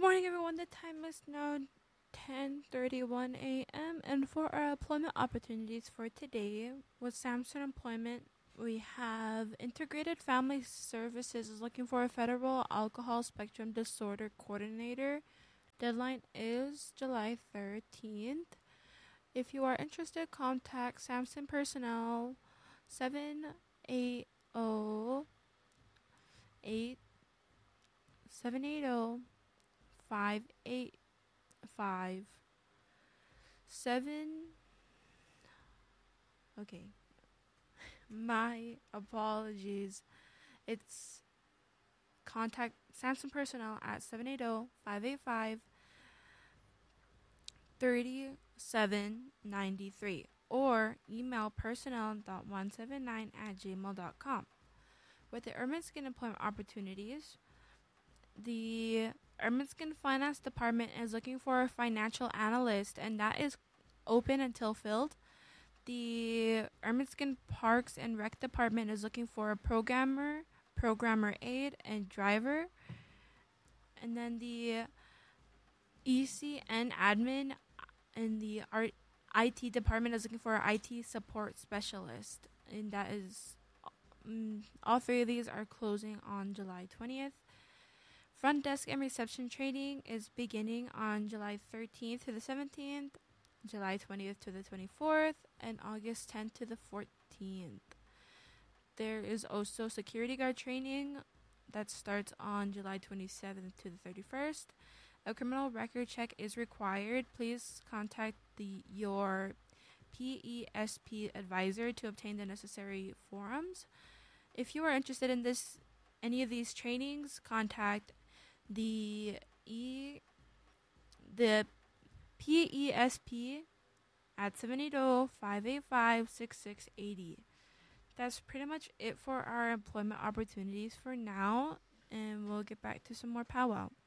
morning, everyone. The time is now 10:31 a.m. And for our employment opportunities for today, with Samson Employment, we have Integrated Family Services is looking for a federal alcohol spectrum disorder coordinator. Deadline is July 13th. If you are interested, contact Samson Personnel 780 585 7. Okay, my apologies. It's contact Samsung personnel at 780-585-3793 or email personnel.179@gmail.com. With the Urban Skin Employment Opportunities, the Urban Skin Finance Department is looking for a financial analyst, and that is open until filled. The Urban Skin Parks and Rec Department is looking for a programmer, programmer aide, and driver. And then the ECN admin in the IT department is looking for an IT support specialist, and that is all three of these are closing on July 20th. Front desk and reception training is beginning on July 13th to the 17th, July 20th to the 24th, and August 10th to the 14th. There is also security guard training that starts on July 27th to the 31st. A criminal record check is required. Please contact your PESP advisor to obtain the necessary forms. If you are interested in any of these trainings, contact the PESP at 780-585-6680. That's pretty much it for our employment opportunities for now, and we'll get back to some more powwow.